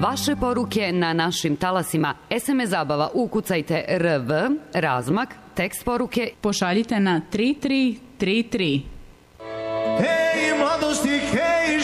Vaše poruke na našim talasima. SMS zabava, ukucajte RV, razmak, tekst poruke. Pošaljite na 3333. Hej, mladosti, hej,